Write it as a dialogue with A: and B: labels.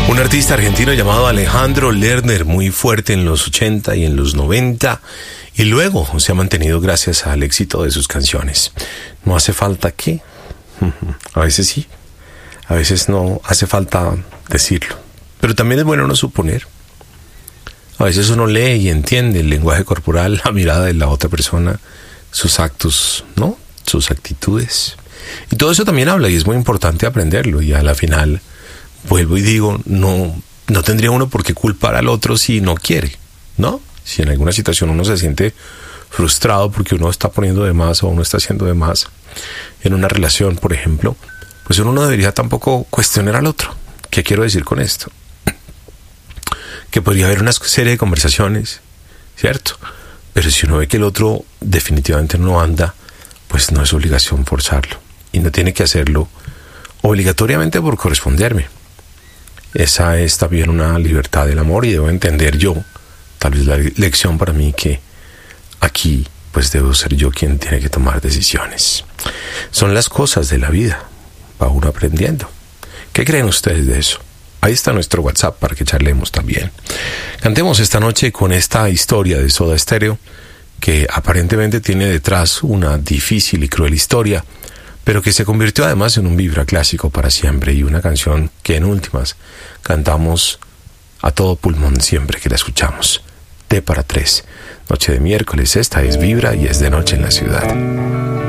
A: Un artista argentino llamado Alejandro Lerner, muy fuerte en los 80 y en los 90, y luego se ha mantenido gracias al éxito de sus canciones. ¿No hace falta qué? A veces sí, a veces no hace falta decirlo. Pero también es bueno no suponer. A veces uno lee y entiende el lenguaje corporal, la mirada de la otra persona, sus actos, ¿no? Sus actitudes. Y todo eso también habla y es muy importante aprenderlo. Y a la final, vuelvo y digo, no tendría uno por qué culpar al otro si no quiere, ¿no? Si en alguna situación uno se siente frustrado porque uno está poniendo de más o uno está haciendo de más en una relación, por ejemplo, pues uno no debería tampoco cuestionar al otro. ¿Qué quiero decir con esto? Que podría haber una serie de conversaciones, ¿cierto? Pero si uno ve que el otro definitivamente no anda, pues no es obligación forzarlo. Y no tiene que hacerlo obligatoriamente por corresponderme. Esa es también una libertad del amor y debo entender yo, tal vez la lección para mí, que aquí pues debo ser yo quien tiene que tomar decisiones. Son las cosas de la vida, va uno aprendiendo. ¿Qué creen ustedes de eso? Ahí está nuestro WhatsApp para que charlemos también. Cantemos esta noche con esta historia de Soda Stereo, que aparentemente tiene detrás una difícil y cruel historia, pero que se convirtió además en un vibra clásico para siempre y una canción que en últimas cantamos a todo pulmón siempre que la escuchamos. T para 3, noche de miércoles, esta es Vibra y es de noche en la ciudad.